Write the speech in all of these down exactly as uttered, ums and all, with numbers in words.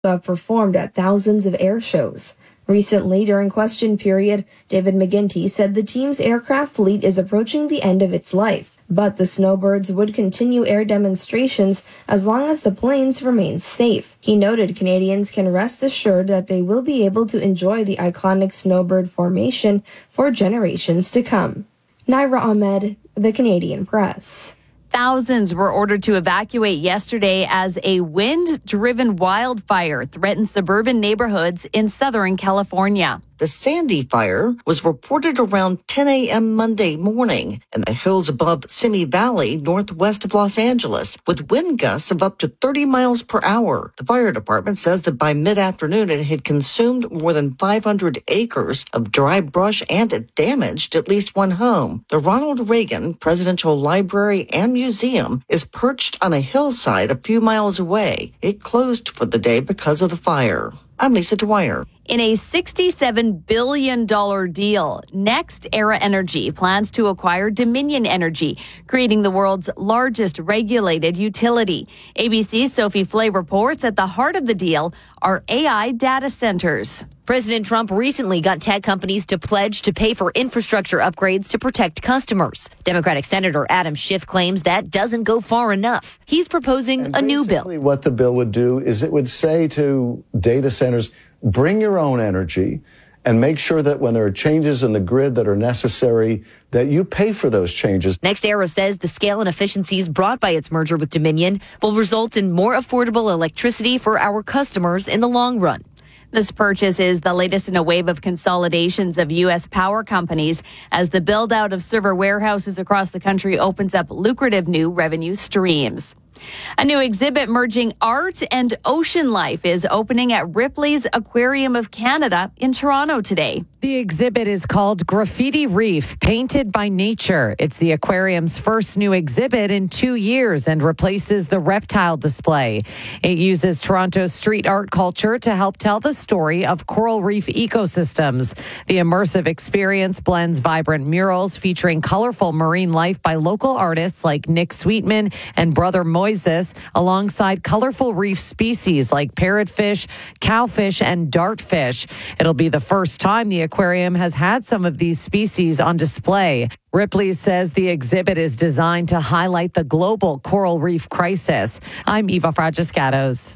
have performed at thousands of air shows. Recently, during question period, David McGinty said the team's aircraft fleet is approaching the end of its life, but the Snowbirds would continue air demonstrations as long as the planes remain safe. He noted Canadians can rest assured that they will be able to enjoy the iconic Snowbird formation for generations to come. Naira Ahmed, The Canadian Press. Thousands were ordered to evacuate yesterday as a wind-driven wildfire threatened suburban neighborhoods in Southern California. The Sandy Fire was reported around ten a.m. Monday morning in the hills above Simi Valley, northwest of Los Angeles, with wind gusts of up to thirty miles per hour. The fire department says that by mid-afternoon it had consumed more than five hundred acres of dry brush and it damaged at least one home. The Ronald Reagan Presidential Library and Museum is perched on a hillside a few miles away. It closed for the day because of the fire. I'm Lisa Dwyer. In a sixty-seven billion dollars deal, NextEra Energy plans to acquire Dominion Energy, creating the world's largest regulated utility. A B C's Sophie Flay reports at the heart of the deal are A I data centers. President Trump recently got tech companies to pledge to pay for infrastructure upgrades to protect customers. Democratic Senator Adam Schiff claims that doesn't go far enough. He's proposing and a new bill. What the bill would do is it would say to data centers, bring your own energy and make sure that when there are changes in the grid that are necessary, that you pay for those changes. NextEra says the scale and efficiencies brought by its merger with Dominion will result in more affordable electricity for our customers in the long run. This purchase is the latest in a wave of consolidations of U S power companies as the build-out of server warehouses across the country opens up lucrative new revenue streams. A new exhibit merging art and ocean life is opening at Ripley's Aquarium of Canada in Toronto today. The exhibit is called Graffiti Reef, Painted by Nature. It's the aquarium's first new exhibit in two years and replaces the reptile display. It uses Toronto's street art culture to help tell the story of coral reef ecosystems. The immersive experience blends vibrant murals featuring colorful marine life by local artists like Nick Sweetman and Brother Moises, alongside colorful reef species like parrotfish, cowfish, and dartfish. It'll be the first time the aquarium has had some of these species on display. Ripley says the exhibit is designed to highlight the global coral reef crisis. I'm Eva Fragiscatos.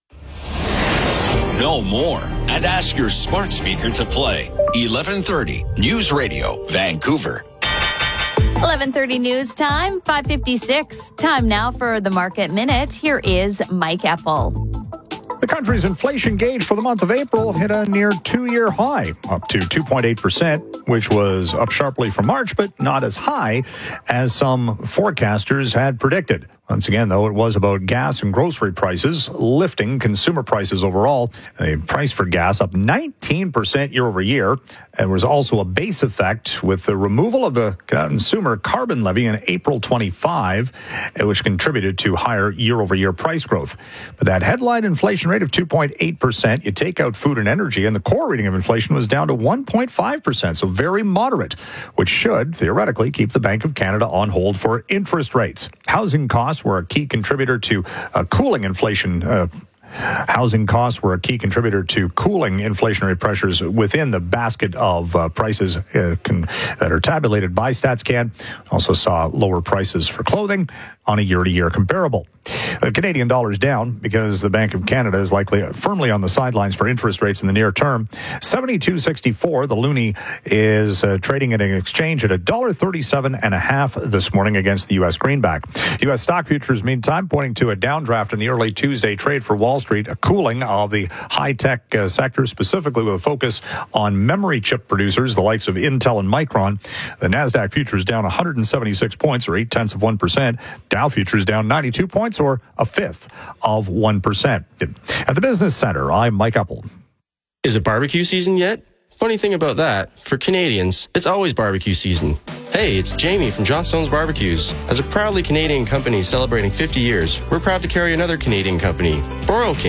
Know more and ask your smart speaker to play eleven thirty News Radio, Vancouver. eleven thirty news time, five fifty-six. Time now for the Market Minute. Here is Mike Epple. The country's inflation gauge for the month of April hit a near two-year high, up to two point eight percent, which was up sharply from March, but not as high as some forecasters had predicted. Once again, though, it was about gas and grocery prices lifting consumer prices overall. The price for gas up nineteen percent year over year. There was also a base effect with the removal of the consumer carbon levy in April twenty-five, which contributed to higher year over year price growth. But that headline inflation rate of two point eight percent, you take out food and energy, and the core reading of inflation was down to one point five percent, so very moderate, which should theoretically keep the Bank of Canada on hold for interest rates. Housing costs were a key contributor to uh, cooling inflation. Uh, Housing costs were a key contributor to cooling inflationary pressures within the basket of uh, prices uh, can, that are tabulated by StatsCan. Also saw lower prices for clothing on a year-to-year comparable. The Canadian dollar is down because the Bank of Canada is likely firmly on the sidelines for interest rates in the near term. seventy-two sixty-four, the loonie is uh, trading at an exchange at one dollar thirty-seven and a half this morning against the U S greenback. U S stock futures, meantime, pointing to a downdraft in the early Tuesday trade for Wall Street, a cooling of the high-tech uh, sector, specifically with a focus on memory chip producers, the likes of Intel and Micron. The NASDAQ futures down one hundred seventy-six points, or eight tenths of one percent. Dow futures down ninety-two points, or a fifth of one percent. At the Business Center, I'm Mike Epple. Is it barbecue season yet? Funny thing about that, for Canadians, it's always barbecue season. Hey, it's Jamie from Johnstone's Barbecues. As a proudly Canadian company celebrating fifty years, we're proud to carry another Canadian company, Broil King.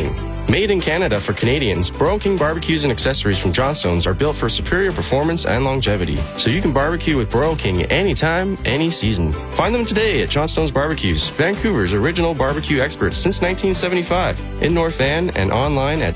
Made in Canada for Canadians, Burro King barbecues and accessories from Johnstone's are built for superior performance and longevity, so you can barbecue with Burro King anytime, any season. Find them today at Johnstone's Barbecues, Vancouver's original barbecue expert since nineteen seventy-five, in North Van and online at